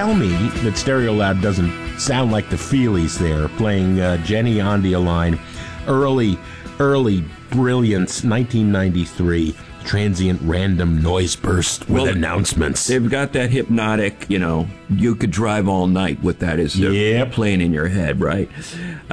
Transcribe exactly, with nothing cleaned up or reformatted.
tell me that Stereolab doesn't sound like the Feelies there, playing uh, Jenny on the Line, early, early brilliance, nineteen ninety-three, transient random noise burst with Well, announcements. They've got that hypnotic, you know, you could drive all night with that as they're Yep. playing in your head, right?